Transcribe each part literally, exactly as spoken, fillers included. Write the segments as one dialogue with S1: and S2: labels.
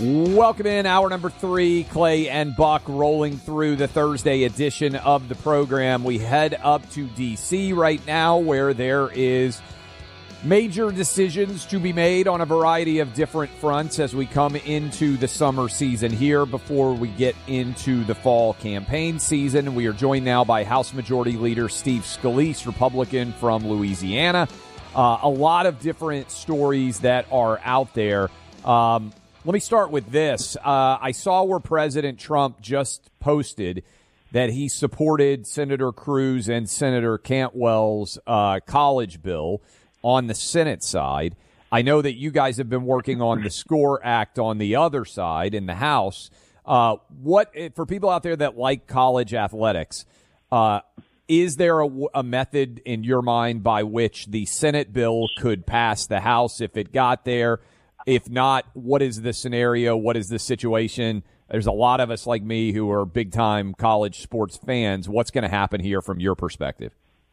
S1: Welcome in, hour number three. Clay and Buck rolling through the Thursday edition of the program. We head up to D C right now, where there is major decisions to be made on a variety of different fronts as we come into the summer season here before we get into the fall campaign season. We are joined now by House Majority Leader Steve Scalise, Republican from Louisiana. Uh, a lot of different stories that are out there. Um, Let me start with this. Uh, I saw where President Trump just posted that he supported Senator Cruz and Senator Cantwell's uh, college bill on the Senate side. I know that you guys have been working on the SCORE Act on the other side in the House. Uh, what for people out there that like college athletics, uh, is there a, a method in your mind by which the Senate bill could pass the House if it got there? If not, what is the scenario? What is the situation? There's a lot of us like me who are big-time college sports fans. What's going to happen here from your perspective?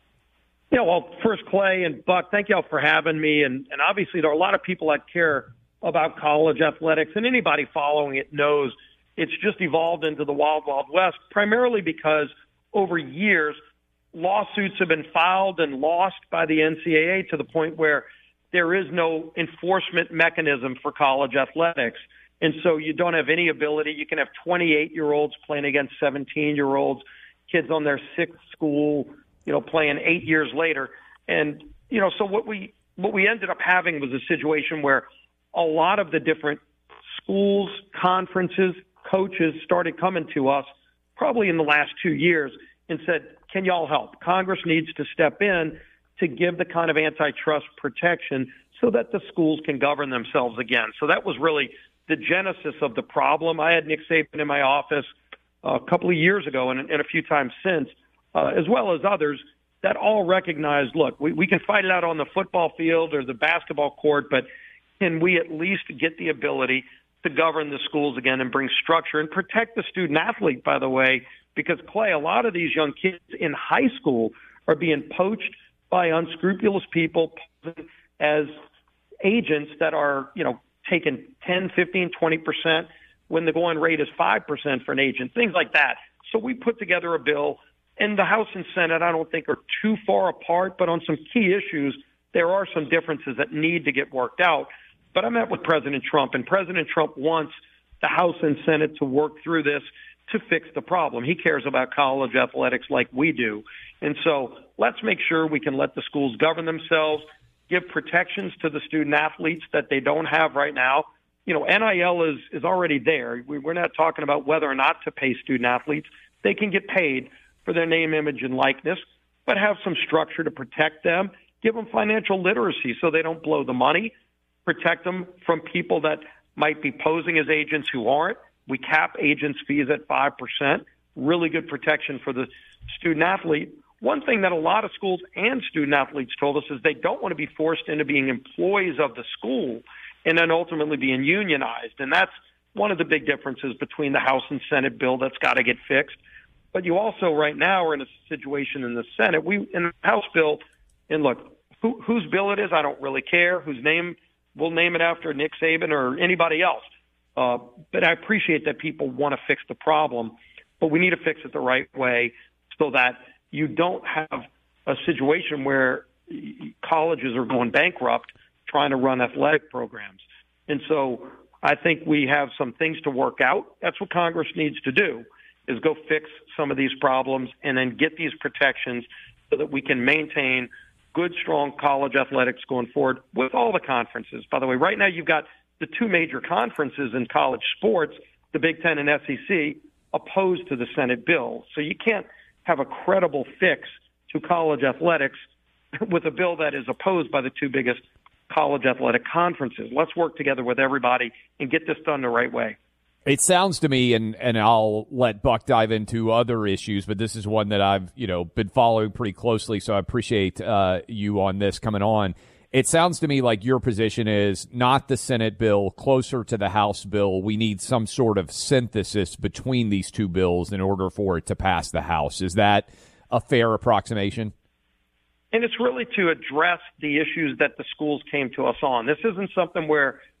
S2: Yeah, well, first, Clay and Buck, thank y'all for having me. And, and obviously, there are a lot of people that care about college athletics, and anybody following it knows it's just evolved into the wild, wild west, primarily because over years, lawsuits have been filed and lost by the N C double A to the point where there is no enforcement mechanism for college athletics. And so you don't have any ability. You can have twenty-eight-year-olds playing against seventeen-year-olds, kids on their sixth school, you know, playing eight years later. And, you know, so what we what we ended up having was a situation where a lot of the different schools, conferences, coaches started coming to us probably in the last two years and said, can y'all help? Congress needs to step in to give the kind of antitrust protection so that the schools can govern themselves again. So that was really the genesis of the problem. I had Nick Saban in my office uh, a couple of years ago and, and a few times since, uh, as well as others that all recognized, look, we, we can fight it out on the football field or the basketball court, but can we at least get the ability to govern the schools again and bring structure and protect the student athlete, by the way, because, Clay, a lot of these young kids in high school are being poached by unscrupulous people as agents that are, you know, taking ten, fifteen, twenty percent when the going rate is five percent for an agent, things like that. So we put together a bill, and the House and Senate, I don't think, are too far apart, but on some key issues, there are some differences that need to get worked out. But I met with President Trump, and President Trump wants the House and Senate to work through this to fix the problem. He cares about college athletics like we do. And so let's make sure we can let the schools govern themselves, give protections to the student athletes that they don't have right now. You know, N I L is, is already there. We, we're not talking about whether or not to pay student athletes. They can get paid for their name, image, and likeness, but have some structure to protect them, give them financial literacy so they don't blow the money, protect them from people that might be posing as agents who aren't. We cap agents' fees at five percent, really good protection for the student athlete. One thing that a lot of schools and student athletes told us is they don't want to be forced into being employees of the school and then ultimately being unionized. And that's one of the big differences between the House and Senate bill that's got to get fixed. But you also right now are in a situation in the Senate. We in the House bill, and look, who, whose bill it is, I don't really care. Whose name, we'll name it after Nick Saban or anybody else. Uh, but I appreciate that people want to fix the problem, but we need to fix it the right way so that you don't have a situation where colleges are going bankrupt trying to run athletic programs. And so I think we have some things to work out. That's what Congress needs to do, is go fix some of these problems and then get these protections so that we can maintain good, strong college athletics going forward with all the conferences. By the way, right now you've got the two major conferences in college sports, the Big Ten and S E C, opposed to the Senate bill. So you can't have a credible fix to college athletics with a bill that is opposed by the two biggest college athletic conferences. Let's work together with everybody and get this done the right way.
S1: It sounds to me, and, and I'll let Buck dive into other issues, but this is one that I've, you know, been following pretty closely, so I appreciate uh, you on this coming on. It sounds to me like your position is not the Senate bill, closer to the House bill. We need some sort of synthesis between these two bills in order for it to pass the House. Is that a fair approximation?
S2: And it's really to address the issues that the schools came to us on. This isn't something where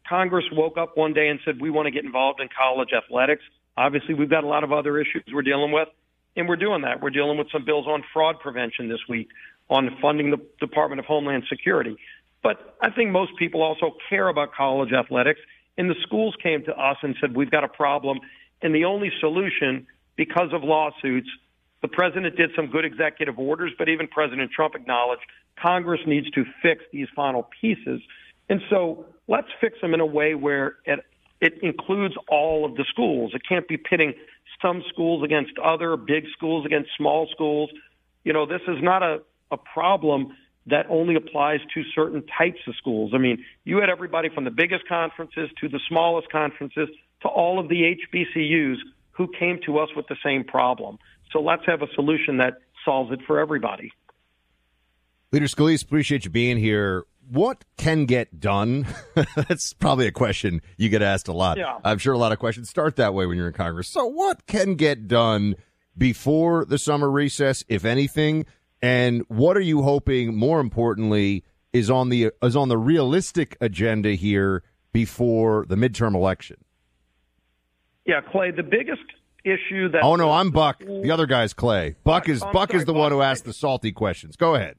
S2: Congress woke up one day and said, we want to get involved in college athletics. Obviously, we've got a lot of other issues we're dealing with, and we're doing that. We're dealing with some bills on fraud prevention this week, on funding the Department of Homeland Security. But I think most people also care about college athletics, and the schools came to us and said, we've got a problem, and the only solution, because of lawsuits, the president did some good executive orders, but even President Trump acknowledged Congress needs to fix these final pieces. And so let's fix them in a way where it, it includes all of the schools. It can't be pitting some schools against other, big schools against small schools. You know, this is not a, a problem that only applies to certain types of schools. I mean, you had everybody from the biggest conferences to the smallest conferences to all of the H B C Us who came to us with the same problem. So let's have a solution that solves it for everybody.
S3: Leader Scalise, appreciate you being here. What can get done? That's probably a question you get asked a lot.
S2: Yeah.
S3: I'm sure a lot of questions start that way when you're in Congress. So what can get done before the summer recess, if anything? And what are you hoping, more importantly, is on the is on the realistic agenda here before the midterm election?
S2: Yeah, Clay, the biggest issue that...
S3: Oh, no, I'm Buck. The other guy's Clay. Buck is,
S2: I'm
S3: Buck
S2: sorry,
S3: is the
S2: Buck.
S3: one who asked the salty questions. Go ahead.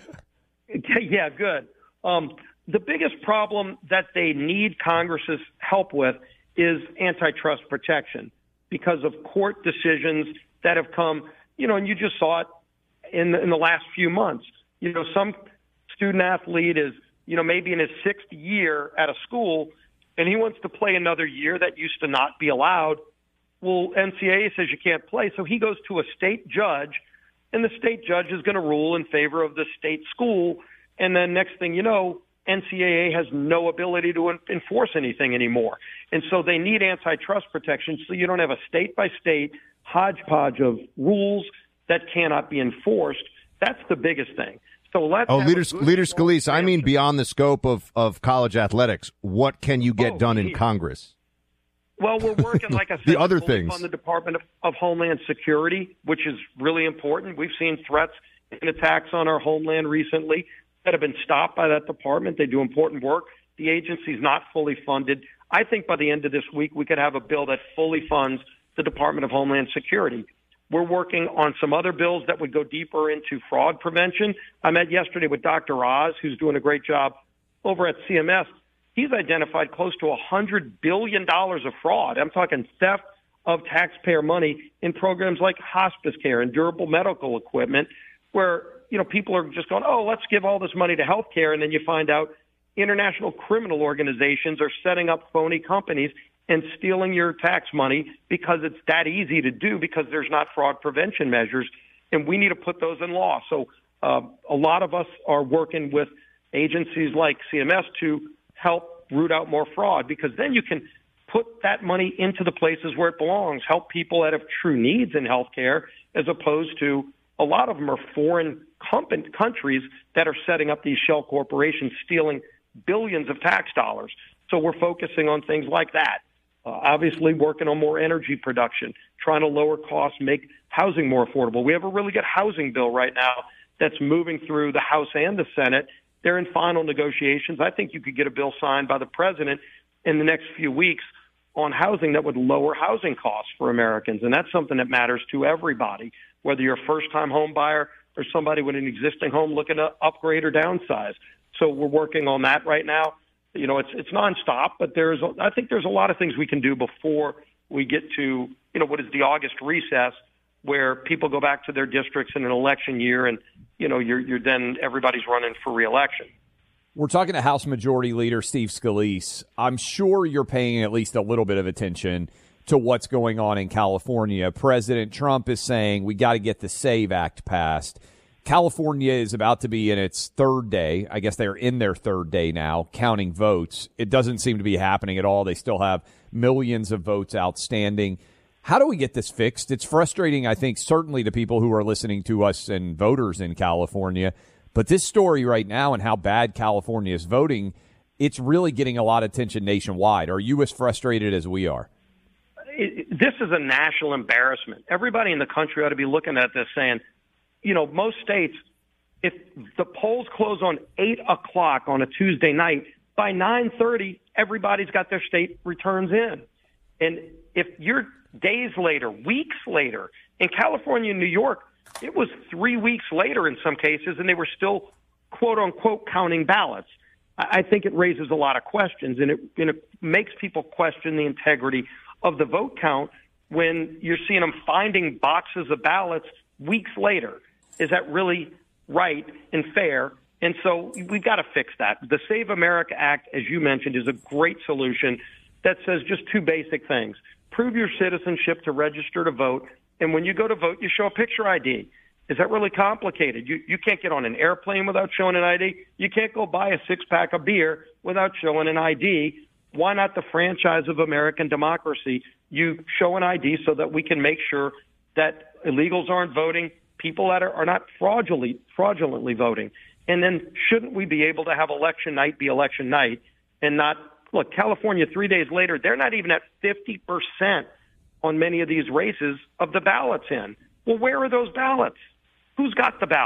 S2: Yeah, good. Um, the biggest problem that they need Congress's help with is antitrust protection because of court decisions that have come, you know, and you just saw it in the, in the last few months. You know, some student athlete is, you know, maybe in his sixth year at a school, and he wants to play another year that used to not be allowed. Well, N C double A says you can't play, so he goes to a state judge, and the state judge is going to rule in favor of the state school, and then next thing you know, N C double A has no ability to enforce anything anymore. And so they need antitrust protection so you don't have a state-by-state hodgepodge of rules that cannot be enforced. That's the biggest thing. So let's
S3: oh,
S2: have
S3: Leader,
S2: a good
S3: Leader Scalise, I mean
S2: expansion.
S3: beyond the scope of, of college athletics, what can you get
S2: Oh,
S3: done in
S2: geez.
S3: Congress?
S2: Well, we're working, like I said,
S3: The other
S2: fully
S3: things.
S2: on the Department of, of Homeland Security, which is really important. We've seen threats and attacks on our homeland recently that have been stopped by that department. They do important work. The agency's not fully funded. I think by the end of this week, we could have a bill that fully funds the Department of Homeland Security. We're working on some other bills that would go deeper into fraud prevention. I met yesterday with Doctor Oz, who's doing a great job over at C M S. He's identified close to one hundred billion dollars of fraud. I'm talking theft of taxpayer money in programs like hospice care and durable medical equipment, where, you know, people are just going, oh, let's give all this money to health care. And then you find out international criminal organizations are setting up phony companies and stealing your tax money because it's that easy to do because there's not fraud prevention measures. And we need to put those in law. So uh, a lot of us are working with agencies like C M S to help root out more fraud, because then you can put that money into the places where it belongs, help people that have true needs in healthcare, as opposed to a lot of them are foreign company, countries that are setting up these shell corporations, stealing billions of tax dollars. So we're focusing on things like that. Uh, obviously working on more energy production, trying to lower costs, make housing more affordable. We have a really good housing bill right now that's moving through the House and the Senate. They're in final negotiations. I think you could get a bill signed by the president in the next few weeks on housing that would lower housing costs for Americans. And that's something that matters to everybody, whether you're a first-time home buyer or somebody with an existing home looking to upgrade or downsize. So we're working on that right now. You know, it's it's nonstop, but there's a, I think there's a lot of things we can do before we get to, you know, what is the August recess, where people go back to their districts in an election year, and you know, you're you're then everybody's running for re-election.
S1: We're talking to House Majority Leader Steve Scalise. I'm sure you're paying at least a little bit of attention to what's going on in California. President Trump is saying we got to get the SAVE Act passed. California is about to be in its third day. I guess they're in their third day now, counting votes. It doesn't seem to be happening at all. They still have millions of votes outstanding. How do we get this fixed? It's frustrating, I think, certainly to people who are listening to us and voters in California. But this story right now and how bad California is voting, it's really getting a lot of attention nationwide. Are you as frustrated as we are?
S2: It, this is a national embarrassment. Everybody in the country ought to be looking at this saying, you know, most states, if the polls close on eight o'clock on a Tuesday night, by nine thirty, everybody's got their state returns in. And if you're days later, weeks later, in California and New York, it was three weeks later in some cases, and they were still, quote unquote, counting ballots. I think it raises a lot of questions, and it, and it makes people question the integrity of the vote count when you're seeing them finding boxes of ballots weeks later. Is that really right and fair? And so we've got to fix that. The Save America Act, as you mentioned, is a great solution that says just two basic things. Prove your citizenship to register to vote, and when you go to vote, you show a picture I D. Is that really complicated? You you can't get on an airplane without showing an I D. You can't go buy a six-pack of beer without showing an I D. Why not the franchise of American democracy? You show an I D so that we can make sure that illegals aren't voting, people that are, are not fraudulently, fraudulently voting. And then shouldn't we be able to have election night be election night and not, look, California three days later, they're not even at fifty percent on many of these races of the ballots in. Well, where are those ballots? Who's got the ballot?